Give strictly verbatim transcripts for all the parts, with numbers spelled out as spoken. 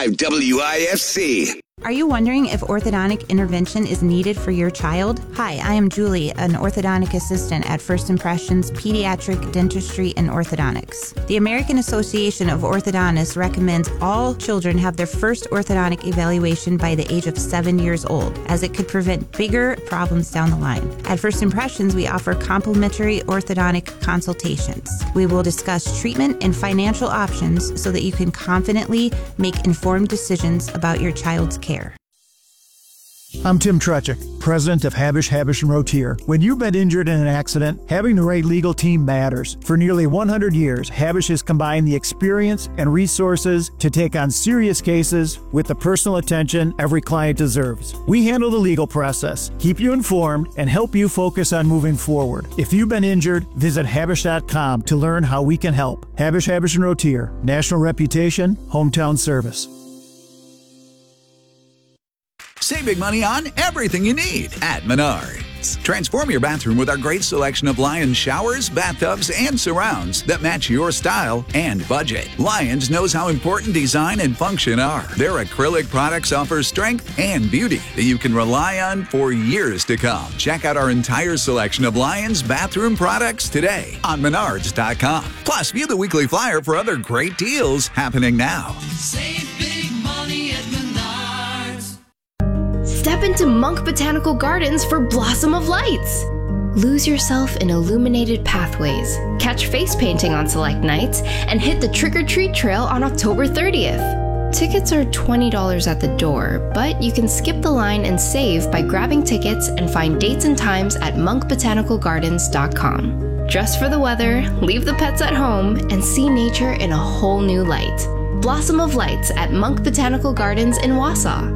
five W I F C. Are you wondering if orthodontic intervention is needed for your child? Hi, I am Julie, an orthodontic assistant at First Impressions Pediatric Dentistry and Orthodontics. The American Association of Orthodontists recommends all children have their first orthodontic evaluation by the age of seven years old, as it could prevent bigger problems down the line. At First Impressions, we offer complimentary orthodontic consultations. We will discuss treatment and financial options so that you can confidently make informed decisions about your child's care. I'm Tim Trechik, president of Habish, Habish and Rotier. When you've been injured in an accident, having the right legal team matters. For nearly one hundred years, Habish has combined the experience and resources to take on serious cases with the personal attention every client deserves. We handle the legal process, keep you informed, and help you focus on moving forward. If you've been injured, visit Habish dot com to learn how we can help. Habish, Habish and Rotier, national reputation, hometown service. Save big money on everything you need at Menards. Transform your bathroom with our great selection of Lions showers, bathtubs, and surrounds that match your style and budget. Lions knows how important design and function are. Their acrylic products offer strength and beauty that you can rely on for years to come. Check out our entire selection of Lions bathroom products today on Menards dot com. Plus, view the weekly flyer for other great deals happening now. Save big money at Menards. Step into Monk Botanical Gardens for Blossom of Lights. Lose yourself in illuminated pathways, catch face painting on select nights, and hit the trick-or-treat trail on October thirtieth. Tickets are twenty dollars at the door, but you can skip the line and save by grabbing tickets and find dates and times at monk botanical gardens dot com. Dress for the weather, leave the pets at home, and see nature in a whole new light. Blossom of Lights at Monk Botanical Gardens in Wausau.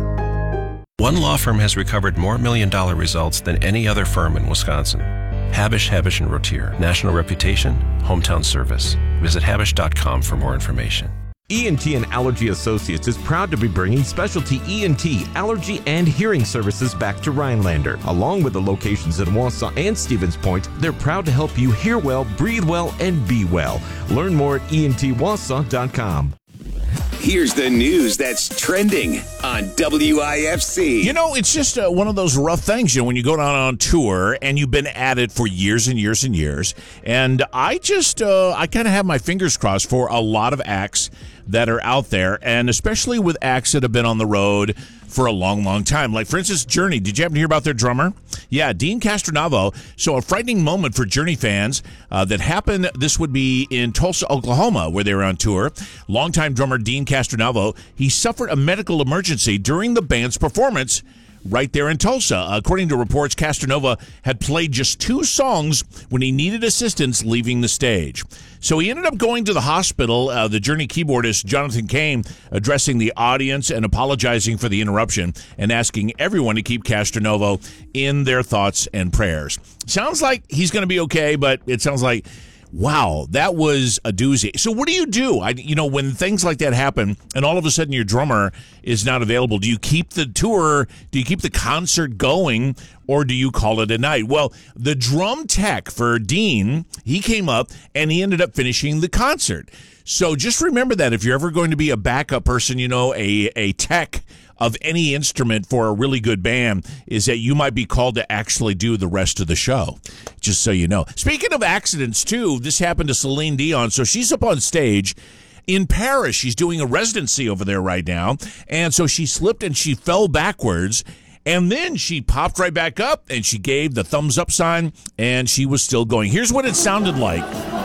One law firm has recovered more million-dollar results than any other firm in Wisconsin. Habish, Habish and Rotier. National reputation, hometown service. Visit habish dot com for more information. E N T and Allergy Associates is proud to be bringing specialty E N T, allergy, and hearing services back to Rhinelander. Along with the locations in Wausau and Stevens Point, they're proud to help you hear well, breathe well, and be well. Learn more at E N T wausau dot com. Here's the news that's trending on W I F C. You know, it's just uh, one of those rough things, you know, when you go down on tour and you've been at it for years and years and years. And I just, uh, I kind of have my fingers crossed for a lot of acts that are out there, and especially with acts that have been on the road for a long, long time. Like, for instance, Journey. Did you happen to hear about their drummer? Yeah, Dean Castronavo. So a frightening moment for Journey fans uh, that happened. This would be in Tulsa, Oklahoma, where they were on tour. Longtime drummer Dean Castronavo, he suffered a medical emergency during the band's performance right there in Tulsa. According to reports, Castronova had played just two songs when he needed assistance leaving the stage. So he ended up going to the hospital. Uh, the Journey keyboardist Jonathan Cain addressing the audience and apologizing for the interruption and asking everyone to keep Castronavo in their thoughts and prayers. Sounds like he's going to be okay, but it sounds like, wow, that was a doozy. So what do you do? I, you know, when things like that happen and all of a sudden your drummer is not available, do you keep the tour, do you keep the concert going, or do you call it a night? Well, the drum tech for Dean, he came up and he ended up finishing the concert. So just remember that if you're ever going to be a backup person, you know, a, a tech of any instrument for a really good band, is that you might be called to actually do the rest of the show, just so you know. Speaking of accidents, too, this happened to Celine Dion. So she's up on stage in Paris. She's doing a residency over there right now. And so she slipped and she fell backwards. And then she popped right back up and she gave the thumbs up sign and she was still going. Here's what it sounded like.